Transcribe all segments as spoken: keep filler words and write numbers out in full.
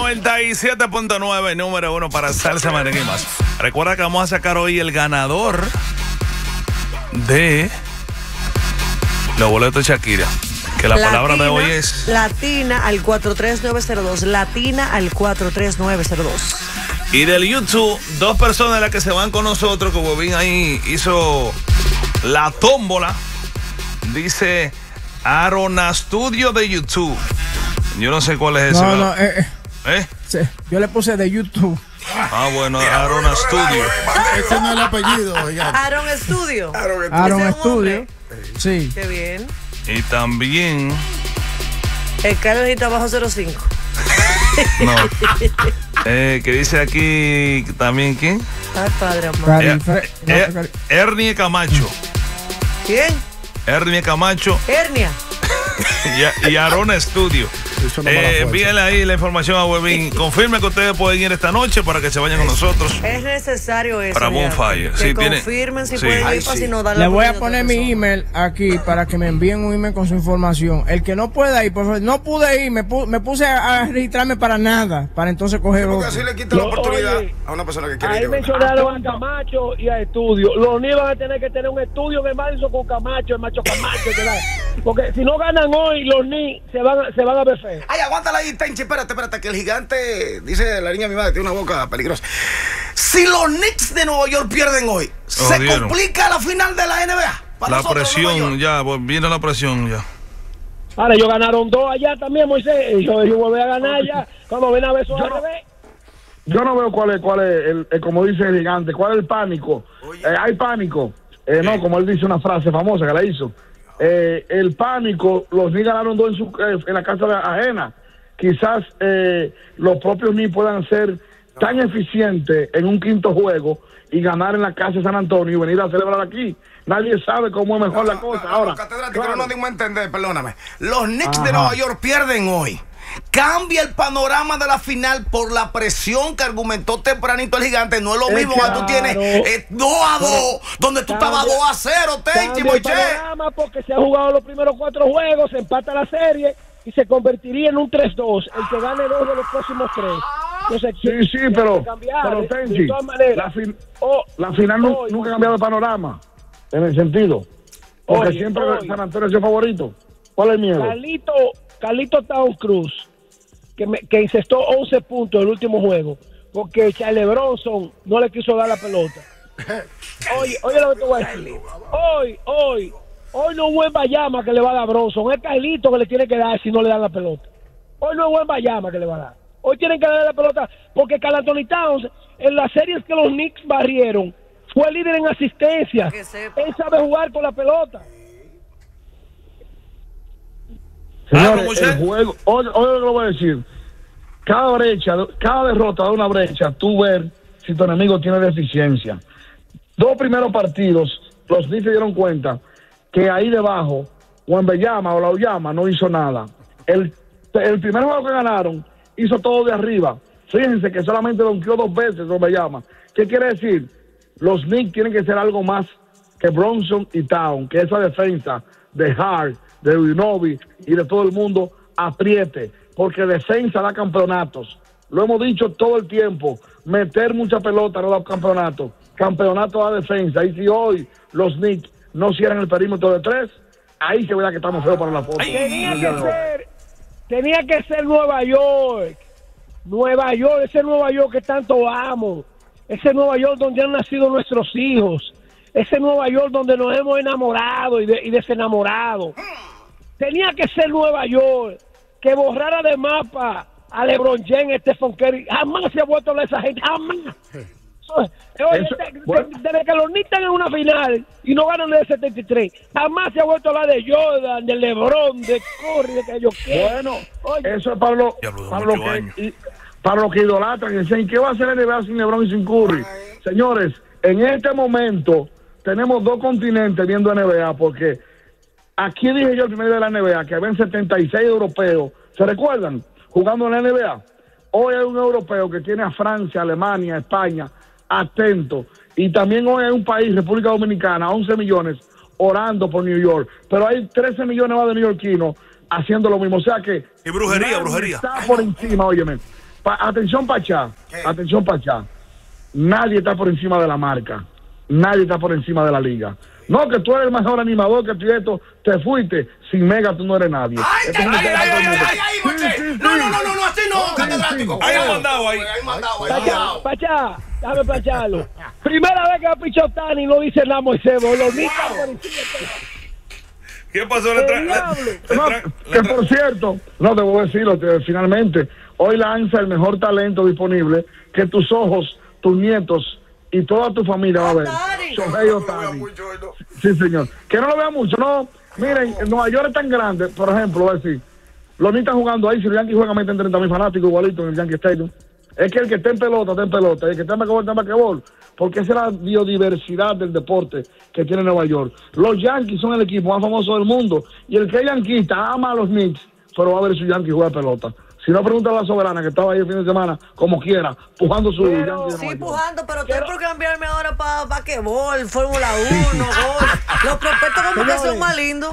noventa y siete punto nueve, número uno para Salsa Merengue y Más. Recuerda que vamos a sacar hoy el ganador de los boletos de Shakira. Que la Latina, palabra de hoy es Latina al cuatro tres nueve cero dos. Latina al cuatro tres nueve cero dos. Y del YouTube, dos personas las que se van con nosotros, que Bobín ahí hizo la tómbola. Dice Arona Studio de YouTube. Yo no sé cuál es ese. No, no, eh, ¿Eh? sí, yo le puse de YouTube. Ah, bueno, Arona Studio. Ese no es el apellido, oigan. Aaron Studio. Aaron ¿Ese es un Studio. hombre? Sí. Qué bien. Y también. El Carlos está bajo cero cinco. No. Eh, que dice aquí también, ¿quién? Ay, padre amor. Cari- Eh, Fre- no, eh, Cari- Ernie Camacho. ¿Quién? Ernie Camacho Hernia. y, y Arona Studio. Eso no me la Eh, fuerza. envíenle ahí la información a Webin. Confirme que ustedes pueden ir esta noche para que se vayan con nosotros. Es necesario eso. Para ya. Bonfire. Que Sí, tiene- confirmen si sí. pueden Ay, ir para sí. si no dan Le la voy a oportunidad poner a mi otra persona. email aquí para que me envíen un email con su información. El que no pueda ir, por favor, no pude ir, me, pu- me puse a, a registrarme para nada, para entonces coger Porque otro. así le quita la No, oportunidad oye, a una persona que quiere Ahí ir. ¿verdad? mencionaron a Camacho y a Estudio. Los niños van a tener que tener un estudio en el Madison con Camacho, el macho Camacho. ¿verdad? Porque si no ganan hoy, los niños se van, a- se van a ver feos. Ay, aguántala ahí, Tenchi, espérate, espérate, que el gigante, dice la niña mi madre, tiene una boca peligrosa. Si los Knicks de Nueva York pierden hoy, ¿se dieron. complica la final de la N B A? Para La nosotros, Nueva presión, York. ya, pues, viene la presión ya. Ahora, ellos ganaron dos allá también, Moisés. Ellos, ellos vuelven a ganar ya. Cuando ven a ver eso Yo al no- revés. Yo no veo cuál es, cuál es el, el- como dice el gigante, cuál es el pánico. Oye. Eh, hay pánico. Eh, no, como él dice una frase famosa que la hizo. Eh, el pánico, los Knicks ganaron dos en, su, eh, en la casa de ajena. Quizás eh, los propios Knicks puedan ser tan eficientes en un quinto juego y ganar en la casa de San Antonio y venir a celebrar aquí. Nadie sabe cómo es mejor la cosa. No, no, Ahora, no, catedrático, claro. no nos dimos a entender, perdóname. Los Knicks Ajá. de Nueva York pierden hoy. Cambia el panorama de la final por la presión que argumentó tempranito el gigante. No es lo Es mismo que- que tú tienes Claro. eh, dos a dos, donde tú estabas Cambia- dos a cero, Tenchi, Cambia el Moisés. panorama porque se han jugado los primeros cuatro juegos, se empata la serie y se convertiría en un tres dos. El que gane dos de los próximos tres. Entonces, Sí, sí, tiene pero, que cambiar, pero de- Tenchi, de todas maneras. la, fin- Oh, la final nu- hoy, nunca ha cambiado el panorama, en el sentido. Porque Oye, siempre hoy. San Antonio es el favorito. ¿Cuál es el miedo? Carlito, Carlito Town Cruz, que, me, que incestó once puntos el último juego, porque Charles Bronson no le quiso dar la pelota. Oye, oye lo que te voy a decir. Hoy, hoy, hoy no es buen Bayama que le va a dar Bronson, es Carlito que le tiene que dar si no le dan la pelota. Hoy no es buen Bayama que le va a dar. Hoy tienen que darle la pelota porque Karl Anthony Towns, en las series que los Knicks barrieron, fue líder en asistencia. Que sepa. Él sabe jugar con la pelota. Ah, Señores, ¿cómo usted? el juego, oye, oye lo que le voy a decir. Cada brecha, cada derrota de una brecha, tú ver si tu enemigo tiene deficiencia. Dos primeros partidos, los Knicks se dieron cuenta que ahí debajo, Wembanyama o la Oyama no hizo nada. El, el primer juego que ganaron, hizo todo de arriba. Fíjense que solamente donkeó dos veces Wembanyama. ¿Qué quiere decir? Los Knicks tienen que ser algo más que Bronson y Town, que esa defensa de Hart, de Uinobi y de todo el mundo apriete, porque defensa da campeonatos. Lo hemos dicho todo el tiempo, meter mucha pelota no da campeonato, campeonato da defensa. Y si hoy los Knicks no cierran el perímetro de tres, ahí se verá que estamos feos para la foto. Tenía que ser, tenía que ser Nueva York. Nueva York, ese Nueva York que tanto amo. Ese Nueva York donde han nacido nuestros hijos. Ese Nueva York donde nos hemos enamorado y, de, y desenamorado. Tenía que ser Nueva York, que borrara de mapa a LeBron James, Stephen Curry. Jamás se ha vuelto a hablar esa gente, jamás. Oye, Eso- de- de- bueno. desde que los Knicks están en una final y no ganan desde el setenta y tres, jamás se ha vuelto a hablar de Jordan, de LeBron, de Curry, de que yo quiero. Bueno, Oye. eso es para lo, Diablo, de para lo muchos años. que y- para lo que idolatran y dicen, ¿qué va a hacer el N B A sin LeBron y sin Curry? Señores, en este momento tenemos dos continentes viendo N B A, porque aquí dije yo el primer día de la N B A que habían setenta y seis europeos, ¿se recuerdan? Jugando en la N B A. Hoy hay un europeo que tiene a Francia, Alemania, España atentos, y también hoy hay un país, República Dominicana, once millones orando por New York, pero hay trece millones más de neoyorquinos haciendo lo mismo, o sea que Y brujería, nadie brujería. está por encima, óyeme, Pa, atención, Pachá. Atención, Pachá. Nadie está por encima de la marca. Nadie está por encima de la liga. No, que tú eres el mejor animador, que tú y esto, te fuiste. Sin Mega tú no eres nadie. ¡Ay, ay, ay, ay, ay, ay, ay, Moche! Sí, sí, No, sí. no, no, no, no, así no, catedrático. Ahí ha mandado ahí. Ahí mandado, ahí Pachá, mandado. Pachá, déjame placharlo. Primera vez que ha pichado Tani no dice nada Moisés, lo mismo por encima de todo. ¿Qué pasó? Le tra- le- diablo! le No, tra- que le tra- por cierto, no debo decirlo, que finalmente, hoy lanza el mejor talento disponible que tus ojos, tus nietos y toda tu familia va a ver. Shohei Ohtani. Sí, señor. Que no lo vea mucho, no. Miren, en Nueva York es tan grande, por ejemplo, voy a decir, los Knicks están jugando ahí, si los Yankees juegan meten treinta mil fanáticos igualito en el Yankee Stadium. Es que el que esté en pelota, está en pelota, y el que esté en basquetbol, está en basquetbol, porque esa es la biodiversidad del deporte que tiene Nueva York. Los Yankees son el equipo más famoso del mundo, y el que es yanquista ama a los Knicks, pero va a ver su Yankee jugar pelota. Si no, pregunta a la Soberana, que estaba ahí el fin de semana, como quiera, pujando su Pero- Yankee de Sí, Nueva York. pujando, pero estoy Quiero- por cambiarme ahora para basquetbol, Fórmula uno, golf. Los prospectos como que son Señores. más lindos.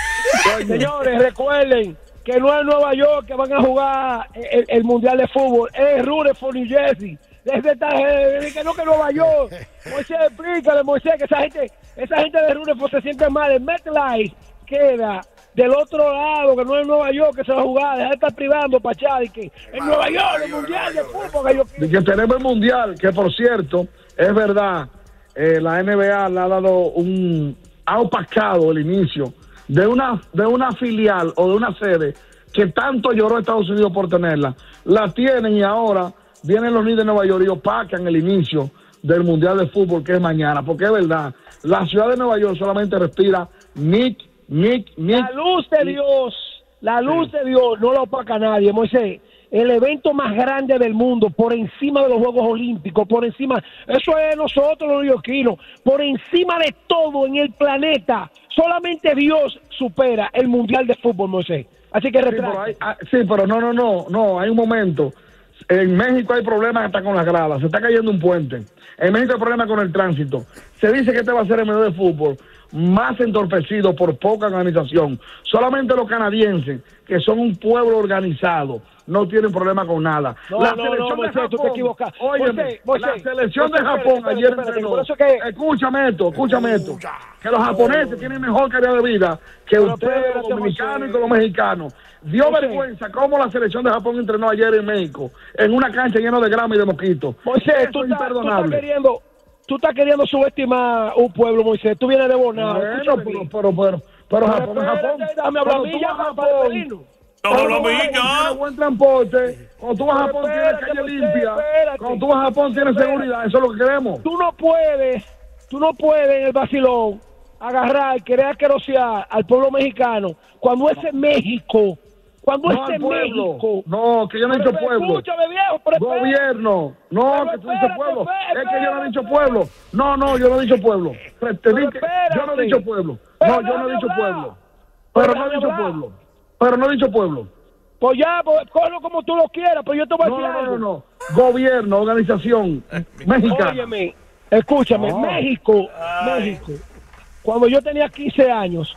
Señores, recuerden que no es Nueva York que van a jugar el, el Mundial de Fútbol, es Rutherford, New Jersey. Desde esta, eh, que no que Nueva York. Moisés, explícale, Moisés, que esa gente, esa gente de Rutherford se siente mal. El MetLife queda del otro lado, que no es Nueva York que se va a jugar. Deja de estar privando, Pachá, y que en Nueva York, el Mundial de Fútbol que yo quiero. Y que tenemos el mundial, que por cierto, es verdad, eh, la N B A le ha dado un, ha opacado el inicio de una, de una filial o de una sede que tanto lloró Estados Unidos por tenerla. La tienen y ahora vienen los Knicks de Nueva York y opacan el inicio del mundial de fútbol que es mañana, porque es verdad, la ciudad de Nueva York solamente respira Knicks, Knicks, Knicks. La luz de Dios, la luz de Dios no la opaca nadie, Moisés. El evento más grande del mundo, por encima de los Juegos Olímpicos, por encima, eso es nosotros los neoyorquinos, por encima de todo en el planeta, solamente Dios supera el Mundial de Fútbol, Moisés. Así que Sí, pero, retracte. hay- ah, sí, pero no, no, no, no, hay un momento. En México hay problemas hasta con las gradas, se está cayendo un puente. En México hay problemas con el tránsito. Se dice que este va a ser el menú de fútbol más entorpecido por poca organización. Solamente los canadienses, que son un pueblo organizado, no tienen problema con nada. No, la no, selección no, de Moisés, tú te Japón, equivocas. óyeme, Moisés, Moisés, la selección Moisés, de Japón espérate, ayer espérate, entrenó. por eso que- Escúchame esto, escúchame esto. Que los japoneses tienen mejor calidad de vida que Pero ustedes, los espérate, dominicanos y Moisés. que los mexicanos. Dio Moisés. vergüenza cómo la selección de Japón entrenó ayer en México, en una cancha llena de grama y de mosquitos. Moisés, Eso tú es estás, tú estás imperdonable. queriendo, tú estás queriendo subestimar un pueblo, Moisés. Tú vienes de Bonao. Bueno, escúchame pero, bien. pero, pero, pero Pero Japón, espérate, Japón. déjame hablar a Cuando mí tú ya vas a para Japón, despedirnos. No, cuando no, tú vas a amiga. Japón, tienes buen transporte. Cuando tú vas a Pero Japón tienes espérate, calle Moisés, limpia. espérate. Cuando tú vas a Japón tienes Espérate. seguridad. Eso es lo que queremos. Tú no puedes, tú no puedes en el vacilón agarrar, querer asquerosear al pueblo mexicano cuando ese México, cuando No ese al pueblo. México. No, que yo no he Pero dicho pueblo. Escúchame, viejo, pero espérate. Gobierno. No, Pero que tú dices espérate, pueblo. espérate, Es que yo no he dicho espérate. pueblo. No, no, yo no he dicho pueblo. Te- te Pero di que- Yo no he espérate. dicho pueblo. Pero No, yo no déjame he dicho hablar. pueblo. Pero Pero no he déjame dicho hablar. pueblo. Pero no he dicho pueblo. Pues ya, pues, cógelo como tú lo quieras, pero yo te voy a No, decir no, algo. no, no. Gobierno, organización mexicana. Óyeme, escúchame, No. México, México, cuando yo tenía quince años,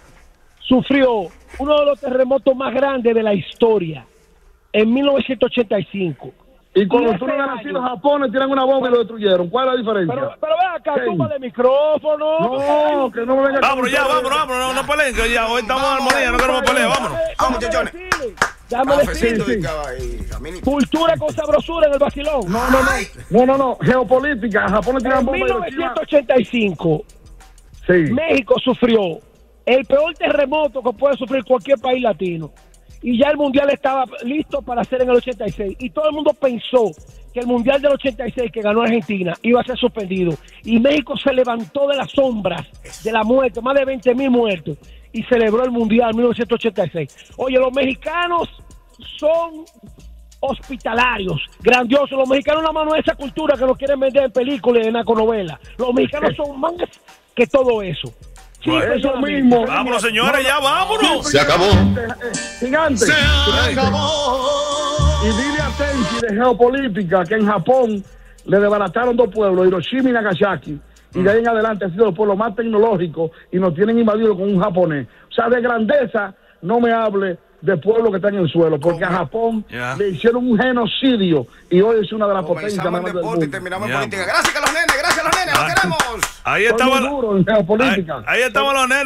sufrió uno de los terremotos más grandes de la historia, en mil novecientos ochenta y cinco. Y cuando Y tú no ese habías nacido, año- Japón le tiran una bomba y lo destruyeron. ¿Cuál es la diferencia? Pero, pero ven acá, ¿Qué? tumba de micrófono. No, que no me venga Vámonos ya, vámonos, vámonos, no, no peleen, que ya hoy estamos en armonía, no queremos pelear, vámonos. Vamos, muchachones. Déjame Cafecito decirle. de cava y caminito. Cultura con sabrosura en el vacilón. No, no, no. No, no, no. Geopolítica. Japón le tiran En bomba mil y Hiroshima. novecientos ochenta y cinco, Sí. México sufrió el peor terremoto que puede sufrir cualquier país latino. Y ya el Mundial estaba listo para hacer en el ochenta y seis. Y todo el mundo pensó que el Mundial del ochenta y seis que ganó Argentina iba a ser suspendido. Y México se levantó de las sombras de la muerte, más de veinte mil muertos, y celebró el Mundial mil novecientos ochenta y seis. Oye, los mexicanos son hospitalarios, grandiosos. Los mexicanos nada más no es esa cultura que nos quieren vender en películas y en narconovelas. Los mexicanos son más que todo eso. Sí, Bueno, eso personalmente. mismo. Vámonos, señores, ya vámonos. Se acabó. Gigante. Gigante. Y dile a Tenchi de geopolítica que en Japón le desbarataron dos pueblos, Hiroshima y Nagasaki. Y de ahí en adelante ha sido el pueblo más tecnológico y nos tienen invadido con un japonés. O sea, de grandeza no me hable de pueblos que están en el suelo, porque a Japón Yeah. le hicieron un genocidio y hoy es una de las potencias Comenzamos más en grandes del deporte y mundo. terminamos en Yeah. política. Gracias a los nenes, gracias a los nenes, Ah. los queremos. Ahí Soy muy estaban duro en geopolítica. ahí, ahí estaban los nenes.